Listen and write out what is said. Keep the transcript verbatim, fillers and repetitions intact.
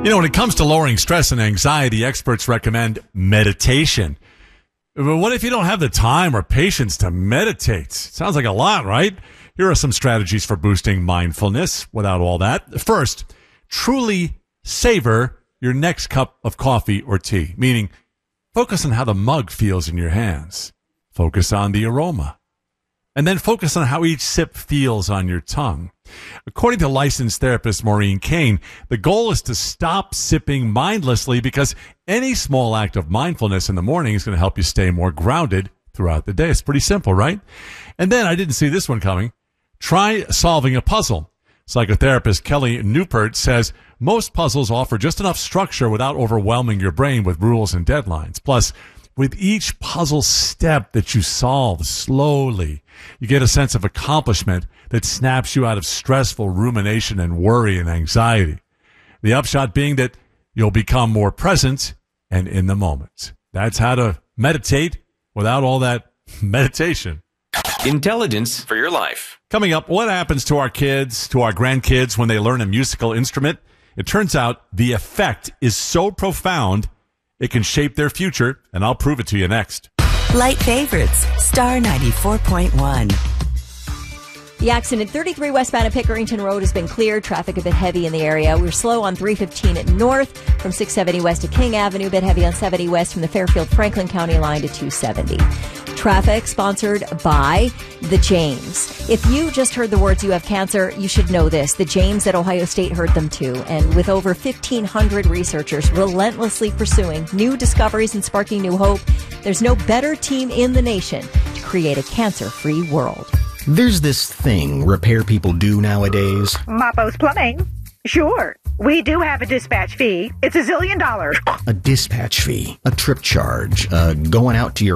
You know, when it comes to lowering stress and anxiety, experts recommend meditation. But what if you don't have the time or patience to meditate? Sounds like a lot, right? Here are some strategies for boosting mindfulness without all that. First, truly savor your next cup of coffee or tea, meaning focus on how the mug feels in your hands. Focus on the aroma. And then focus on how each sip feels on your tongue. According to licensed therapist Maureen Kane, the goal is to stop sipping mindlessly because any small act of mindfulness in the morning is going to help you stay more grounded throughout the day. It's pretty simple, right? And then, I didn't see this one coming, try solving a puzzle. Psychotherapist Kelly Newport says most puzzles offer just enough structure without overwhelming your brain with rules and deadlines. Plus, with each puzzle step that you solve slowly, you get a sense of accomplishment that snaps you out of stressful rumination and worry and anxiety. The upshot being that you'll become more present and in the moment. That's how to meditate without all that meditation. Intelligence for your life. Coming up, what happens to our kids, to our grandkids when they learn a musical instrument? It turns out the effect is so profound it can shape their future, and I'll prove it to you next. Light favorites, Star ninety-four point one. The accident, thirty-three westbound at Pickerington Road, has been cleared. Traffic a bit heavy in the area. We're slow on three fifteen at north from six seventy west to King Avenue. A bit heavy on seventy west from the Fairfield-Franklin County line to two seventy. Traffic sponsored by the James. If you just heard the words "you have cancer," you should know this. The James at Ohio State heard them too. And with over fifteen hundred researchers relentlessly pursuing new discoveries and sparking new hope, there's no better team in the nation to create a cancer-free world. There's this thing repair people do nowadays. Mapo's Plumbing. Sure. We do have a dispatch fee. It's a zillion dollars. A dispatch fee, a trip charge, uh, going out to your